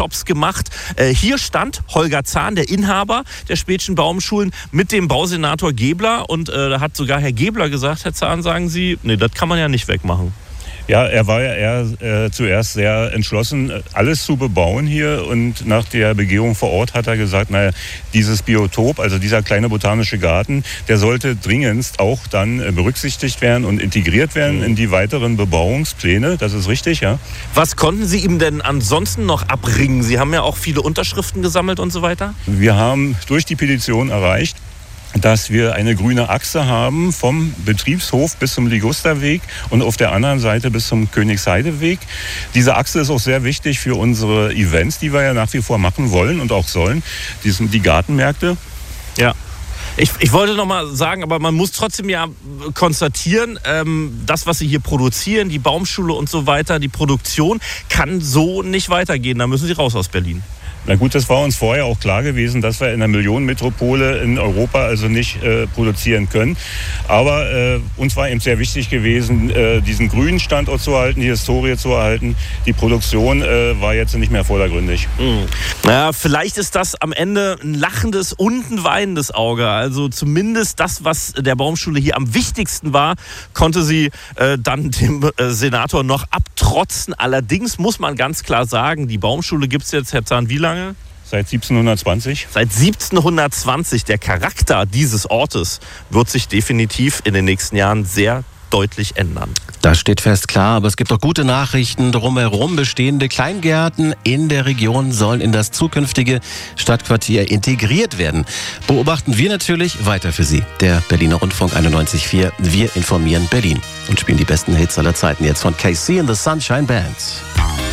Workshops gemacht. Hier stand Holger Zahn, der Inhaber der Späthschen Baumschulen, mit dem Bausenator Gebler. Und da hat sogar Herr Gebler gesagt, Herr Zahn, sagen Sie, nee, das kann man ja nicht wegmachen. Ja, er war ja eher zuerst sehr entschlossen, alles zu bebauen hier. Und nach der Begehung vor Ort hat er gesagt, naja, dieses Biotop, also dieser kleine botanische Garten, der sollte dringendst auch dann berücksichtigt werden und integriert werden in die weiteren Bebauungspläne. Das ist richtig, ja. Was konnten Sie ihm denn ansonsten noch abringen? Sie haben ja auch viele Unterschriften gesammelt und so weiter. Wir haben durch die Petition erreicht, dass wir eine grüne Achse haben vom Betriebshof bis zum Ligusterweg und auf der anderen Seite bis zum Königsheideweg. Diese Achse ist auch sehr wichtig für unsere Events, die wir ja nach wie vor machen wollen und auch sollen. Die Gartenmärkte. Ja. Ich wollte noch mal sagen, aber man muss trotzdem ja konstatieren, das, was Sie hier produzieren, die Baumschule und so weiter, die Produktion kann so nicht weitergehen. Da müssen Sie raus aus Berlin. Na gut, das war uns vorher auch klar gewesen, dass wir in einer Millionenmetropole in Europa also nicht produzieren können. Aber uns war eben sehr wichtig gewesen, diesen grünen Standort zu erhalten, die Historie zu erhalten. Die Produktion war jetzt nicht mehr vordergründig. Naja, vielleicht ist das am Ende ein lachendes und ein weinendes Auge. Also zumindest das, was der Baumschule hier am wichtigsten war, konnte sie dann dem Senator noch abtrotzen. Allerdings muss man ganz klar sagen, die Baumschule gibt es jetzt, Herr Zahn, wie lange? Seit 1720. Seit 1720. Der Charakter dieses Ortes wird sich definitiv in den nächsten Jahren sehr deutlich ändern. Das steht fest, klar, aber es gibt auch gute Nachrichten. Drumherum bestehende Kleingärten in der Region sollen in das zukünftige Stadtquartier integriert werden. Beobachten wir natürlich weiter für Sie. Der Berliner Rundfunk 91.4. Wir informieren Berlin und spielen die besten Hits aller Zeiten jetzt von KC and the Sunshine Band.